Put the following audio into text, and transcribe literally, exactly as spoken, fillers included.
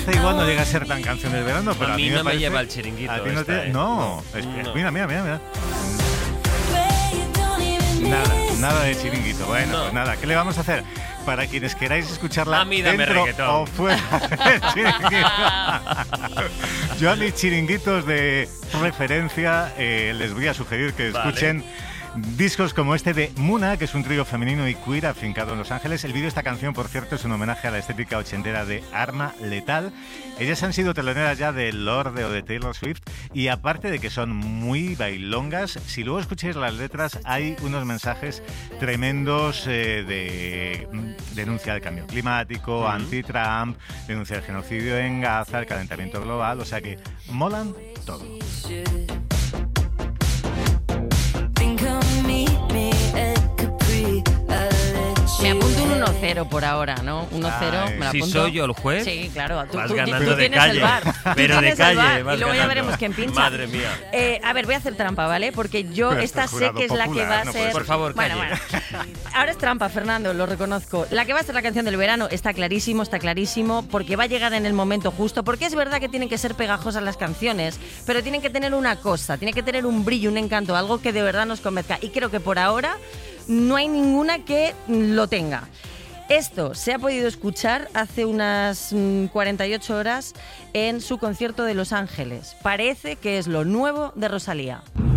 esta igual no llega a ser tan canción del verano, pero a, a mí, mí no me, parece, me lleva el chiringuito. A ti no, esta, te, ¿eh? no. No, Es, no. Mira, mira, mira, mira. Nada, nada de chiringuito. Bueno, No. pues nada, ¿qué le vamos a hacer? Para quienes queráis escucharla A mí dame dentro reggaetón. o fuera del chiringuito. Yo a mis chiringuitos de referencia eh, les voy a sugerir que Vale. escuchen discos como este de Muna, que es un trío femenino y queer afincado en Los Ángeles. El vídeo de esta canción, por cierto, es un homenaje a la estética ochentera de Arma Letal. Ellas han sido teloneras ya de Lorde o de Taylor Swift, y aparte de que son muy bailongas, si luego escucháis las letras hay unos mensajes tremendos eh, de mm, denuncia del cambio climático, uh-huh. anti-Trump, denuncia del genocidio en Gaza, el calentamiento global, o sea que molan todo. Me apunto un uno cero por ahora, ¿no? uno cero, me lo Si apunto. soy yo el juez, sí, claro. Tú, vas tú, ganando tú de tienes calle. el bar. Pero de calle bar, vas y luego ganando. ya veremos quién pincha. Madre mía. Eh, a ver, voy a hacer trampa, ¿vale? Porque yo Pero esta esto sé es que es la que popular, va a no ser... puede Por favor, calle. Bueno, bueno. Ahora es trampa, Fernando, lo reconozco. La que va a ser la canción del verano está clarísimo, está clarísimo, porque va a llegar en el momento justo, porque es verdad que tienen que ser pegajosas las canciones, pero tienen que tener una cosa, tienen que tener un brillo, un encanto, algo que de verdad nos convenzca. Y creo que por ahora no hay ninguna que lo tenga. Esto se ha podido escuchar hace unas cuarenta y ocho horas en su concierto de Los Ángeles. Parece que es lo nuevo de Rosalía.